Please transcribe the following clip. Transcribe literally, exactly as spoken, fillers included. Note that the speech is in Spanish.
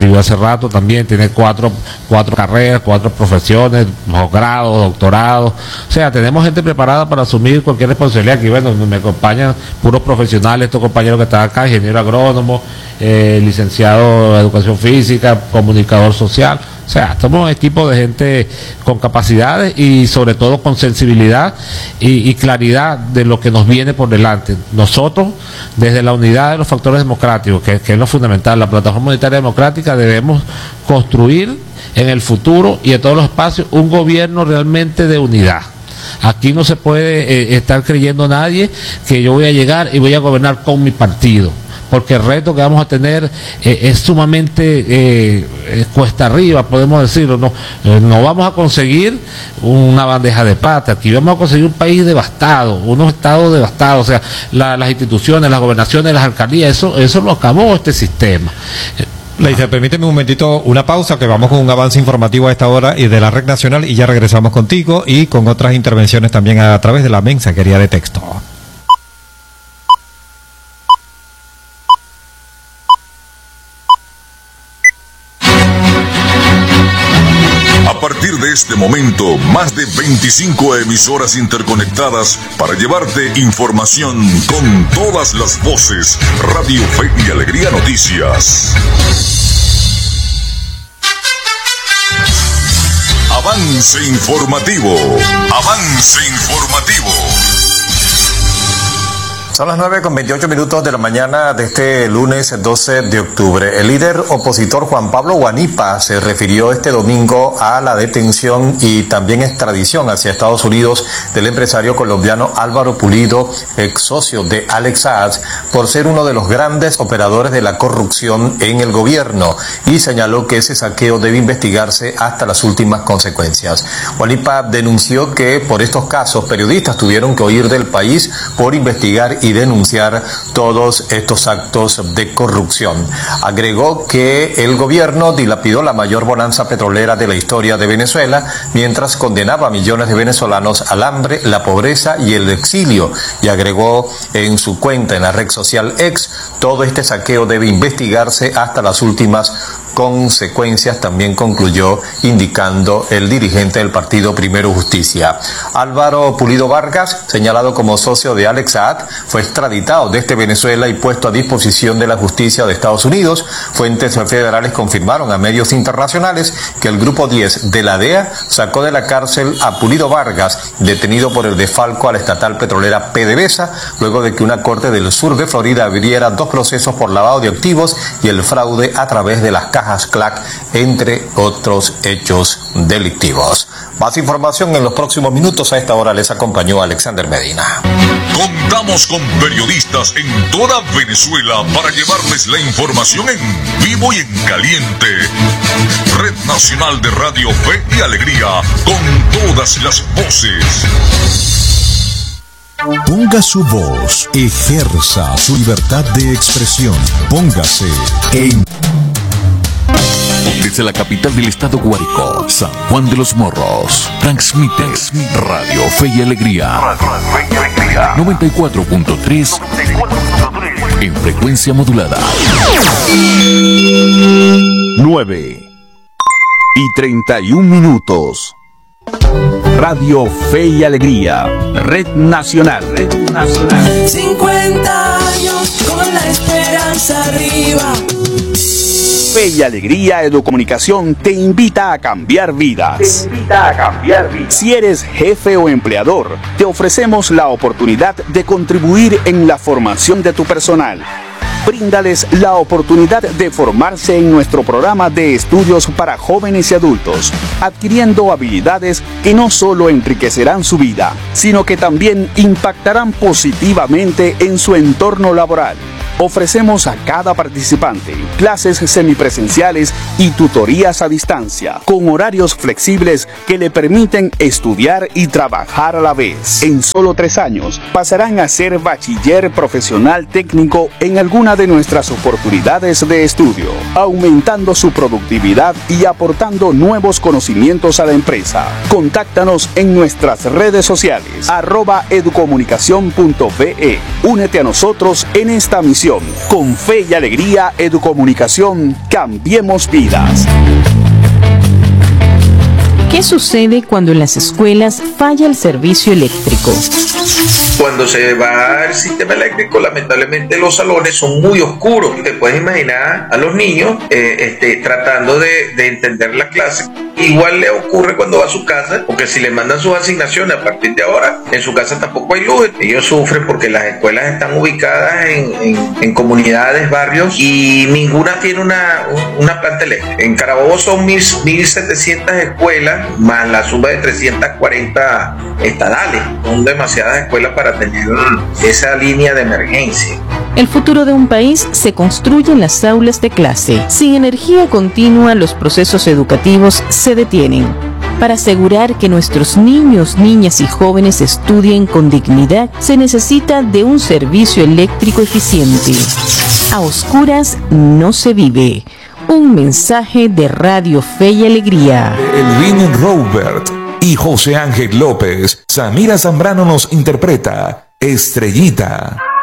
inscribió hace rato también, tiene cuatro, cuatro carreras, cuatro profesiones, posgrado, doctorado. O sea, tenemos gente preparada para asumir cualquier responsabilidad. Aquí, bueno, me acompañan puros profesionales, estos compañeros que están acá, ingeniero agrónomo, eh, licenciado en educación física, comunicador social. O sea, somos un equipo de gente con capacidades y sobre todo con sensibilidad y, y claridad de lo que nos viene por delante. Nosotros, desde la unidad de los factores democráticos, que, que es lo fundamental, la plataforma unitaria democrática, debemos construir en el futuro y en todos los espacios un gobierno realmente de unidad. Aquí no se puede eh, estar creyendo nadie que yo voy a llegar y voy a gobernar con mi partido, porque el reto que vamos a tener eh, es sumamente eh, eh, cuesta arriba, podemos decirlo. No, eh, no vamos a conseguir una bandeja de plata, aquí vamos a conseguir un país devastado, unos estados devastados, o sea, la, las instituciones, las gobernaciones, las alcaldías, eso, eso lo acabó este sistema. Leiser, permíteme un momentito una pausa, que vamos con un avance informativo a esta hora y de la Red Nacional, y ya regresamos contigo y con otras intervenciones también a través de la mensajería de texto. A partir de este momento, más de veinticinco emisoras interconectadas para llevarte información con todas las voces. Radio Fe y Alegría Noticias. Avance informativo. Avance informativo. Son las nueve con veintiocho minutos de la mañana de este lunes doce de octubre. El líder opositor Juan Pablo Guanipa se refirió este domingo a la detención y también extradición hacia Estados Unidos del empresario colombiano Álvaro Pulido, ex socio de Alex Saad, por ser uno de los grandes operadores de la corrupción en el gobierno, y señaló que ese saqueo debe investigarse hasta las últimas consecuencias. Guanipa denunció que por estos casos periodistas tuvieron que huir del país por investigar y y denunciar todos estos actos de corrupción. Agregó que el gobierno dilapidó la mayor bonanza petrolera de la historia de Venezuela, mientras condenaba a millones de venezolanos al hambre, la pobreza y el exilio, y agregó en su cuenta en la red social X: todo este saqueo debe investigarse hasta las últimas consecuencias, también concluyó, indicando el dirigente del partido Primero Justicia. Álvaro Pulido Vargas, señalado como socio de Alex Saad, fue extraditado desde Venezuela y puesto a disposición de la justicia de Estados Unidos. Fuentes federales confirmaron a medios internacionales que el Grupo diez de la D E A sacó de la cárcel a Pulido Vargas, detenido por el desfalco a la estatal petrolera PDVSA, luego de que una corte del sur de Florida abriera dos procesos por lavado de activos y el fraude a través de las cajas CLAC, entre otros hechos delictivos. Más información en los próximos minutos. A esta hora les acompañó Alexander Medina. Contamos con periodistas en toda Venezuela para llevarles la información en vivo y en caliente. Red Nacional de Radio Fe y Alegría, con todas las voces. Ponga su voz, ejerza su libertad de expresión. Póngase en... Desde la capital del estado Guárico, San Juan de los Morros, transmite Radio Fe y Alegría, noventa y cuatro punto tres en frecuencia modulada. nueve y treinta y un minutos. Radio Fe y Alegría, Red Nacional. Red Nacional. cincuenta años con la esperanza arriba. Fe y Alegría Educomunicación te invita a cambiar vidas. Te invita a cambiar vidas. Si eres jefe o empleador, te ofrecemos la oportunidad de contribuir en la formación de tu personal. Bríndales la oportunidad de formarse en nuestro programa de estudios para jóvenes y adultos, adquiriendo habilidades que no solo enriquecerán su vida, sino que también impactarán positivamente en su entorno laboral. Ofrecemos a cada participante clases semipresenciales y tutorías a distancia, con horarios flexibles que le permiten estudiar y trabajar a la vez. En solo tres años pasarán a ser bachiller profesional técnico en alguna de nuestras oportunidades de estudio, aumentando su productividad y aportando nuevos conocimientos a la empresa. Contáctanos en nuestras redes sociales, arroba educomunicación punto ve. Únete a nosotros en esta misión educación. Con fe y alegría, Educomunicación, cambiemos vidas. ¿Qué sucede cuando en las escuelas falla el servicio eléctrico? Cuando se va el sistema eléctrico, lamentablemente los salones son muy oscuros. Te puedes imaginar a los niños eh, este, tratando de, de entender la clase. Igual le ocurre cuando va a su casa, porque si le mandan sus asignaciones a partir de ahora, en su casa tampoco hay luz. Ellos sufren porque las escuelas están ubicadas en, en, en comunidades, barrios, y ninguna tiene una, una planta eléctrica. En Carabobo son mil setecientas escuelas, más la suma de trescientas cuarenta estadales. Son demasiadas escuelas para tener esa línea de emergencia. El futuro de un país se construye en las aulas de clase. Sin energía continua, los procesos educativos se detienen. Para asegurar que nuestros niños, niñas y jóvenes estudien con dignidad, se necesita de un servicio eléctrico eficiente. A oscuras no se vive. Un mensaje de Radio Fe y Alegría. Elvin Robert y José Ángel López. Samira Zambrano nos interpreta Estrellita.